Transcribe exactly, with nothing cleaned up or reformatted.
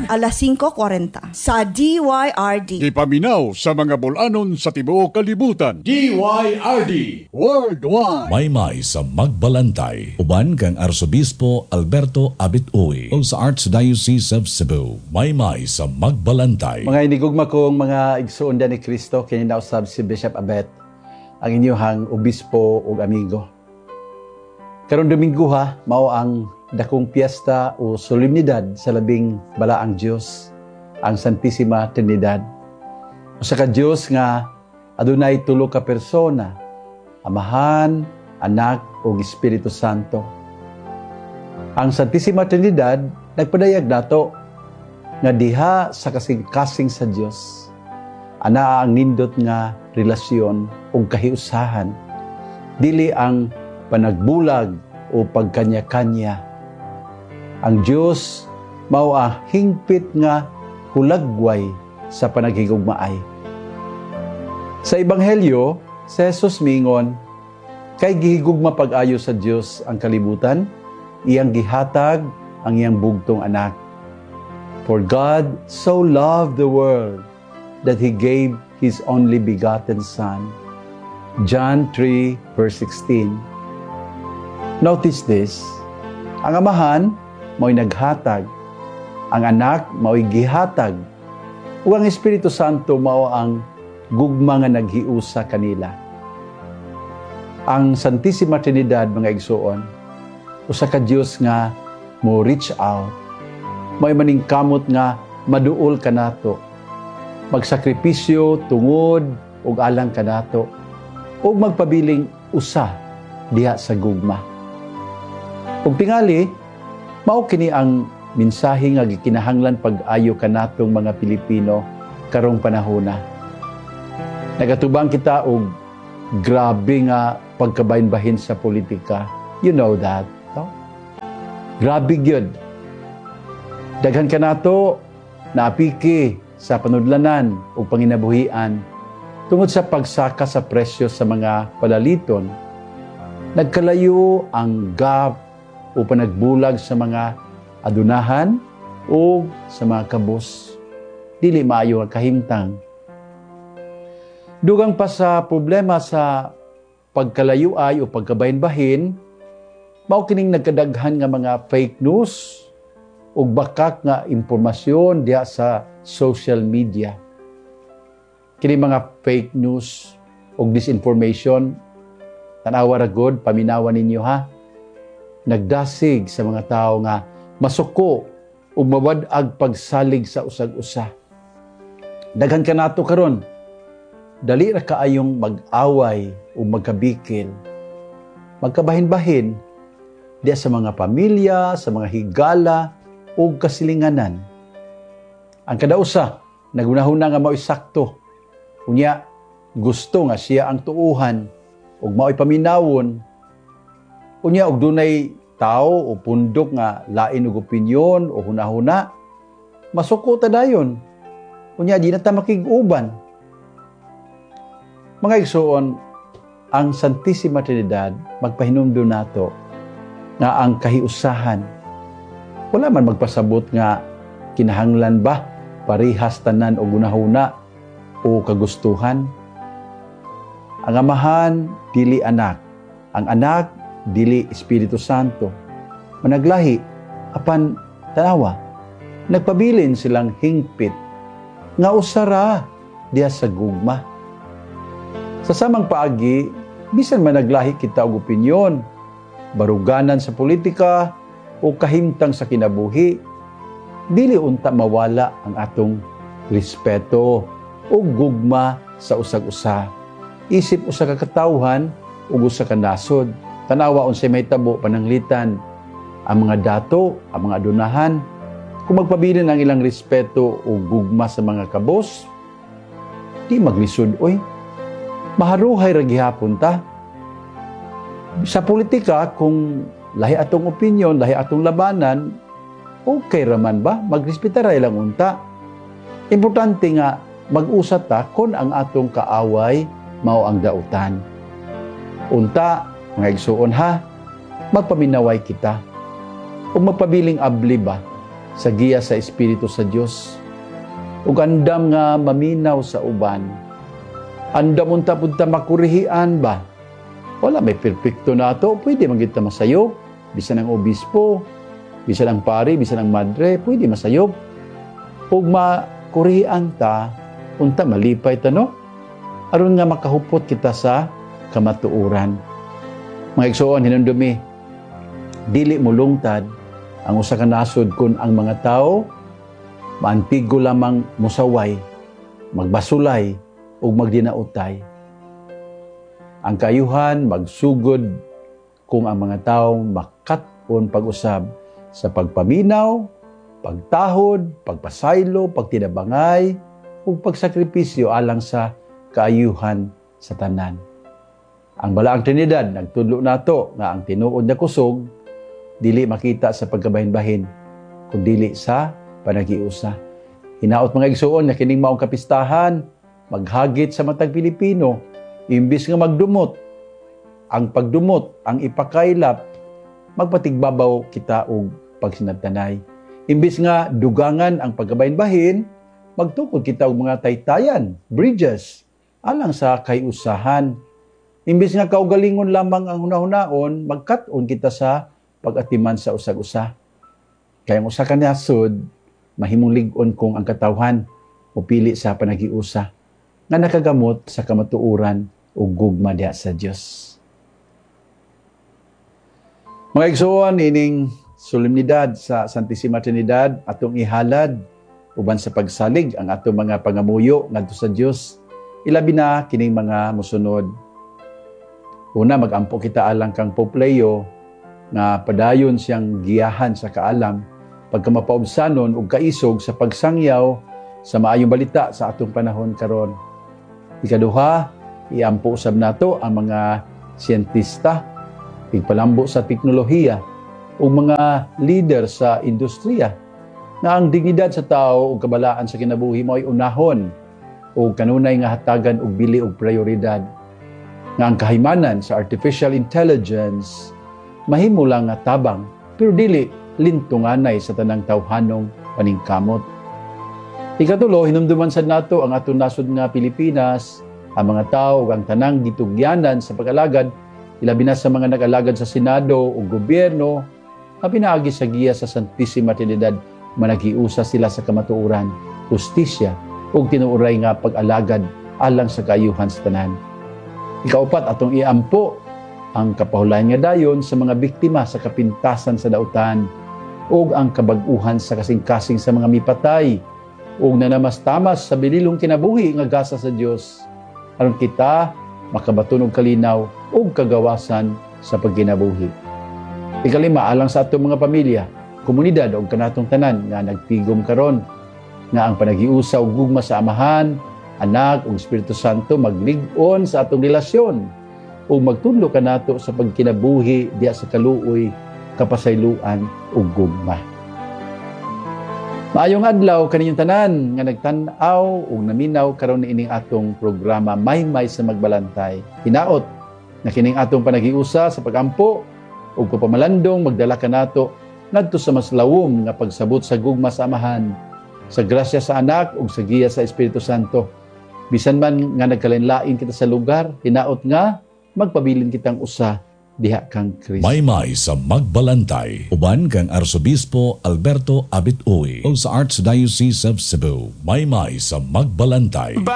alas singko kwarenta sa D Y R D. Ipaminaw sa mga bulanon sa tibuok kalibutan. D Y R D Worldwide. Maymay sa Magbalantay. Uban kang Arsobispo Alberto Abit-Uy o sa Archdiocese of Cebu. Maymay sa Magbalantay. Mga inigugma kong mga igsuon ni Kristo, kininausab si Bishop Abet, ang inyong obispo o amigo. Karong Domingo ha, mao ang dakong piyesta o solemnidad sa labing balaang Diyos, ang Santissima Trinidad. Usa ka Diyos nga adunay tulo ka persona, Amahan, Anak ug Espiritu Santo. Ang Santissima Trinidad nagpadayag nato nga diha sa kasing-kasing sa Dios ana ang nindot nga relasyon ug kahiusahan, dili ang panagbulag o pagkanya-kanya. Ang Diyos mao ang hingpit nga hulagway sa panaghigugmaay. Sa Ebanghelyo, si Jesus mingon, kay gihigugma pag-ayo sa Diyos ang kalibutan, iyang gihatag ang iyang bugtong anak. For God so loved the world that He gave His only begotten Son. John three verse sixteen. Notice this, ang Amahan mao'y naghatag, ang Anak mao'y gihatag, ug ang Espiritu Santo mao ang gugma nga naghiusa kanila. Ang Santissima Trinidad, mga igsuon, usa ka Dios nga mo reach out, may maningkamot nga maduol kanato, magsakripisyo tungod ug alang kanato, ug magpabiling usa diha sa gugma. Ug tingali, mao kini ang mensahe nga gikinahanglan pag-ayo kanatong mga Pilipino karong panahona. Nagatubang kita og grabe nga pagkabahin-bahin sa politika. You know that, no? Grabe gyud. Daghan kanato naapiki sa panudlanan o panginabuhian tungod sa pagsaka sa presyo sa mga palaliton. Nagkalayo ang gap o panagbulag sa mga adunahan o sa mga kabos. Dili maayo ang kahimtang. Dugang pa sa problema sa pagkalayuay o pagkabahin-bahin, mao kining nagkadaghan nga mga fake news o bakak nga impormasyon diha sa social media. Kini mga fake news o disinformation, tanawa ra gud, paminawan ninyo ha. Nagdasig sa mga tao nga masuko o mawad-ag pagsalig sa usag-usa. Daghan kanato karon, dali ra kaayong mag-away o magkabikil, magkabahin-bahin diya sa mga pamilya, sa mga higala o kasilinganan. Ang kadausa, nagunahuna nga mao'y sakto. Unya, gusto nga siya ang tuuhan ug mao'y paminawon. Unya, og dunay tao o pundok nga lain og opinyon o hunahuna, masuko ta dayon. Unya, di na ta makig-uban. Mga igsuon, ang Santissima Trinidad magpahinumdum nato nga ang kahiusahan. Wala man magpasabot nga kinahanglan ba parihas tanan o gunahuna o kagustuhan. Ang Amahan dili anak, ang Anak dili Espiritu Santo. Managlahi apan tanawa, nagpabilin silang hingpit nga usara diha sa gugma. Sa samang paagi, bisan man naglahi kita og opinyon, baruganan sa politika o kahimtang sa kinabuhi, dili unta mawala ang atong respeto o gugma sa usag-usa. Isip usa ka katawhan ug usa ka nasod. Tanawa unsay may tabo pananglitan ang mga dato, ang mga adunahan. Kung magpabilin ang ilang respeto o gugma sa mga kabos, di maglisod oy. Maharuhay ra gihapon ta. Sa politika, kung lahi atong opinyon, lahi atong labanan, okay raman ba? Magrespetar ra ilang unta. Importante nga mag-usat ta kung ang atong kaaway mao ang dautan. Unta, mga igsuon ha, magpaminaway kita. O magpabiling abli ba sa giya sa Espiritu sa Dios. Ug andam nga maminaw sa uban. Andam unta pud ta makurihian ba? Wala may perpekto nato, pwede man kita masayop, bisan ang obispo, bisan ang pari, bisan ang madre, pwede masayop. Ug makurihian ta, unta malipay ta no? Aron nga makahupot kita sa kamatuoran. Mga igsoon, hinumdumi, dili mo lungtad ang usa ka nasod kun ang mga tao maantigo lamang musaway, magbasulay ug magdinautay. Ang kayuhan magsugod kung ang mga tao makat-on pag-usab sa pagpaminaw, pagtahod, pagpasaylo, pagtinabangay ug pagsakripisyo alang sa kaayuhan sa tanan. Ang balaang Trinidad nagtudlo nato nga ang tinuod na kusog dili makita sa pagkabahin-bahin kun dili sa panagiusa. Hinaot mga igsoon nga kining maong kapistahan maghagit sa matag Pilipino imbis nga magdumot. Ang pagdumot, ang ipakaylap, magpatigbabaw kita og pagsinabtanay. Imbis nga dugangan ang pagkabahin-bahin, magtukod kita og mga taytayan, bridges, alang sa kayusahan. Imbis nga kaugalingon lamang ang hunahunahon, magkat-on kita sa pag-atiman sa usag-usa. Kaya ang usa ka nasod, mahimong lig-on kung ang katawhan mupili sa panagiusa nga nakagamot sa kamatuoran ug gugma diha sa Dios. Mga igsoon, ining solemnidad sa Santissima Trinidad atong ihalad uban sa pagsalig ang atong mga pangamuyo ngadto sa Dios. Ilabi na kining mga mosunod. Una, mag-ampo kita alang kang Pope Leo nga padayon siyang giyahan sa kaalam pagkamapaubsanon ug kaisog sa pagsangyaw sa maayong balita sa atong panahon karon. Ikaduha, iampo usab nato ang mga siyentista, pigpalambo sa teknolohiya ug mga leader sa industriya nga ang dignidad sa tao ug kabalaan sa kinabuhi mo'y unahon ug kanunay nga hatagan og bili og prioridad. Nga ang kahimanan sa artificial intelligence mahimo lang nga tabang pero dili lintunganay sa tanang tawhanong paningkamot. Ikatulo, hinumduman sad nato ang atong nasod nga Pilipinas, ang mga tao ug ang tanang gitugyanan sa pag-alagad, ilabi na sa mga nag-alagad sa Senado o gobyerno, nga pinaagi sa giya sa Santissima Trinidad, managiusa sila sa kamatuoran, justisya, ug tinuoray nga pag-alagad alang sa kaayuhan sa tanan. Ikaupat, atong iampo ang kapahulayan nga dayon sa mga biktima sa kapintasan sa dautan ug ang kabag-uhan sa kasing-kasing sa mga mipatay ug nanamastamas sa bililong kinabuhi nga gasa sa Dios aron kita makabaton og kalinaw ug kagawasan sa pagkinabuhi. Ikalima, alang sa atong mga pamilya, komunidad ug kanatong tanan nga nagtigom karon nga ang panagiusa ug gugma sa Amahan, Anak ug Espiritu Santo maglig-on sa atong relasyon ug magtudlo kanato sa pagkinabuhi diha sa kaluoy, kapasayloan ug gugma. Maayong adlaw kaninyong tanan nga nagtan-aw ug naminaw karon ining atong programa Maymay sa Magbalantay. Hinaot na kining atong panagiusa sa pagampo ug pagpamalandong magdala kanato ngadto sa mas lawom nga pagsabot sa gugma sa Amahan, sa grasya sa Anak ug sa giya sa Espiritu Santo. Bisan man nga nagkalain-lain kita sa lugar, hinaot nga magpabilin kitang usa diha kang Kristo. Maymay sa Magbalantay, uban kang Arsobispo Alberto Abit Uy o sa Archdiocese of Cebu. Maymay sa Magbalantay.